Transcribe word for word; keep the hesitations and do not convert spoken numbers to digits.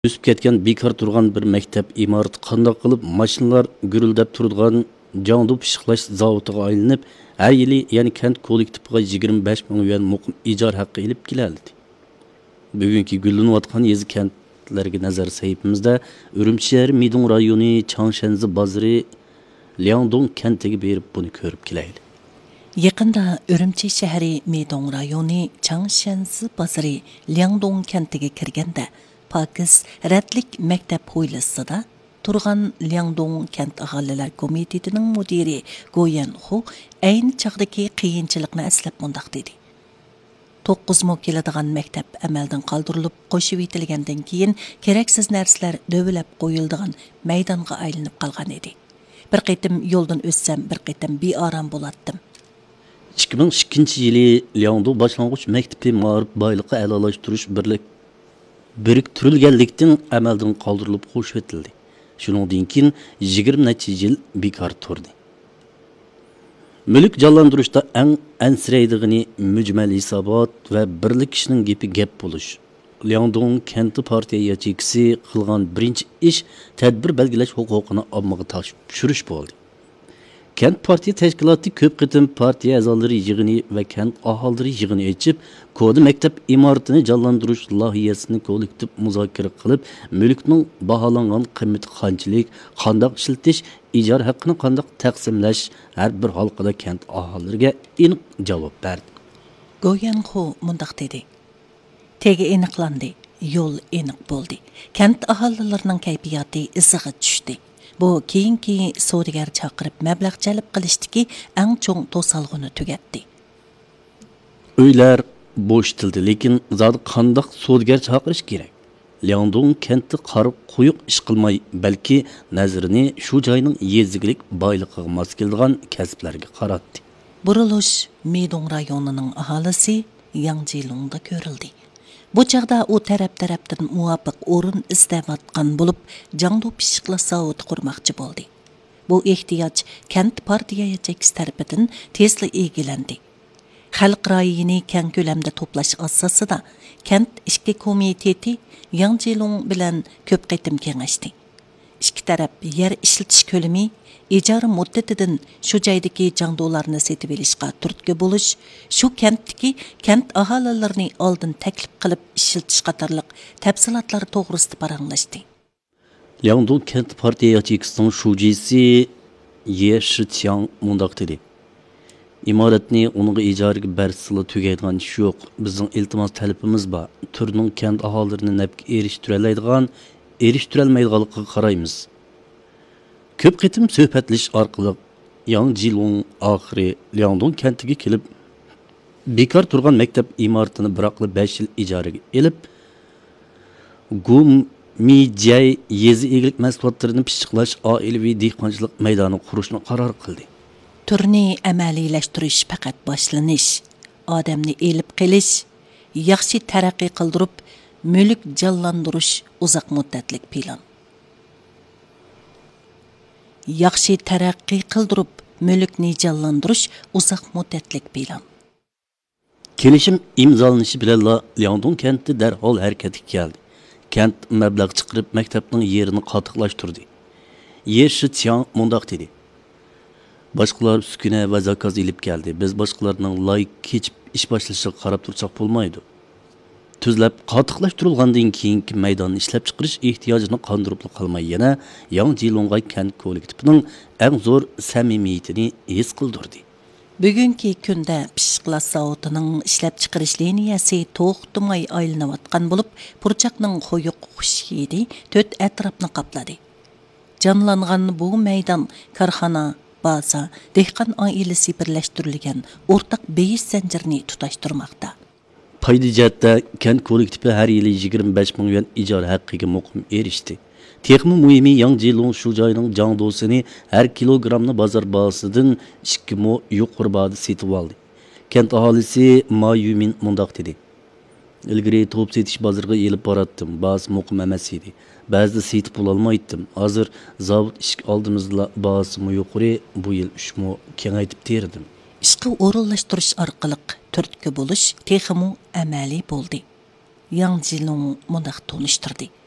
Üsüp ketken bekar turgan bir mektep imarati qandaq qilib mashinalar gürüldep turgan Jangdu pishiqlash zavodiga aylanib, her yili yani kent kollektifiga yigirma besh ming yuan muqim ijar haqqı ilib keladi. Bugungi gullanayotgan yezi kentlarga nazar sayfimizda Urumchi shahri Midong rayoni Changshanzi bozori Liangdong kentiga berib buni ko'rib kelaylik. Yaqinda Urumchi shahri Midong rayoni Changshanzi bozori Liangdong kentiga kirganda Pakis Rətlik məktəb hovlisida turgan Liangdong kent ahalilar komitetining mudiri Goyan Hu ayni chaqdagi qiyinchilikni aslab mundaq dedi. to'qqiz mo keladigan maktab amaldan qoldirilib qo'shib etilgandan keyin keraksiz narsalar dövlab qo'yildigan maydonga aylanib qolgan edi. Bir qitim yo'ldan o'tsam, bir qitim bearam bo'latdim. ikki ming ikkinchi yili Liangdong boshlang'ich maktabi ma'rif boyliqqa a'lolashtirish birlik biriktirilganlikdan amaldan qoldirilib qo'shib etildi. Shuningdan keyin yigirma necha yil bekor turdi. Mülk canlandırışda en ensireydigini mücmel hisobot ve birlik kishining gepi gap bo'lish. Liangdong kenti partiya yachikisi qilgan birinchi ish tadbir belgilash huquqini ommaga tushirish bo'ldi. Kent partiya tashkiloti ko'p qitim partiya a'zolari yig'ini va kent aholilari yig'ini ochib, kodi maktab imoratini jonlantirish loyihasini kollektiv muzokara qilib, mulkning baholangan qiymati qanchalik, qandoq ishlatish, ijara haqqini qandoq taqsimlash har bir halqada kent aholilariga aniq javob berdi. Goyan Hu mundaq dedi. Tegi aniqlandi, yo'l aniq bo'ldi. Kent aholilarining kayfiyati isig'i tushdi. Bu keyinki savdogar chaqirib mablag' jalb qilishdiki eng cho'ng to'salg'ini tugatdi. Uylar bo'shitildi, lekin zodi qandoq savdogar chaqirish kerak? Liangdong kenti qarib quyuq ish qilmay, balki nazarini shu joyning yezigilik boyligiga mos keladigan kasblarga qaratdi. Burilish Midong rayonining aholisi Yangjilongda ko'rildi. Bu chaqda u taraf-tarafdan muvofiq o'rin istavatgan bo'lib, Jangdu pishiqlash zavodi qurmoqchi bo'ldi. Bu ehtiyoj kent partiya yachakisi tarafidan tezli egilandi. Xalq rayini keng ko'lamda to'plash asosida kent ishki komiteti Yangjilong bilan ko'p qitim kengashdi. Ikki taraf yer ishlatish ko'lami ijara muddatidan shu joydagi jangdolarni setib olishga turtki bo'lish, shu kentdagi kent aholilarini oldin taklif qilib ishlatish qatorliq tafsilotlar to'g'risida paranglashdi. Liangdong kent partiya yachikisining shujisi Ye Shiqiang mundaq dedi. İmaratni onunğa ijaraga bersila tugaydigan ish yo'q. Bizning iltimos talabimiz bor. Turning kent aholilarini nafqa erishtirolmaydigan, erishtirolmaydiganligiga qaraymiz. Ko'p qitim suhbatlash orqali Yangjilong oxiri Liangdong kentiga kelib, bekor turgan maktab imoratini biroqli besh yil ijaraga olib, Gum Mijay yezi eglik mahsulotlarini pishiqlash oilaviy dehqonchilik maydoni qurishni qaror qildi. Turni amaliylashtirish faqat boshlanish, odamni elib qilish, yaxshi taraqqiy qildirib, mulk jonlantirish uzoq muddatlik plan. Yaxshi taraqqiy qildirib, mulkni jonlantirish uzoq muddatlik plan. Kelishim imzolanishi bilan Liangdong kenti darhol harakatga keldi. Kent mablag' chiqarib maktabning yerini qatiqlashtirdi. Ye Shiqiang mundaq dedi. Boshqalar uskuna va zakaz ilib keldi. Biz boshqalarning loyiq kechib ish boshlashiga qarab tursak bo'lmaydi. Tuzlab qatiqlashtirilgandan keyingi maydonni ishlab chiqarish ehtiyojini qondirib qolmay yana Yangjilongga kent kollektivining eng zo'r samimiyatini his qildirdi. Bugungi kunda pishiqlash zavodining ishlab chiqarish liniyasi to'xtamay aylanayotgan bo'lib, purchaqning qo'yiq xush hidi to'rt atrofni qopladi. Jonlangan bu maydon korxona, baza, dehqon oilasi birlashtirilgan o'rtaq beyish zanjirini tutashtirmoqda. Payda jihatda kent kollektivi har yili yigirma besh ming yuan ijara haqqiga muqim erishdi. Texmi muhimi Yangjilong shu joyning jangdosini har kilogramni bozor bahosidan ikki mo yuqori bahada setib oldi. Kent aholisi Ma Yumin mundaq dedi. Ilgari to'p setish bozoriga elib boratdim, bahos muqim emas edi. Ba'zida setib ololmaydim. Hozir zavod ishk oldimizda bahosi yuqori, bu yil uch mo kengaytib terdim. Ishqi o'rinlashtirish orqali turtki bo'lish texmi amaliy bo'ldi. Yangjilong mundaq tonishtirdi.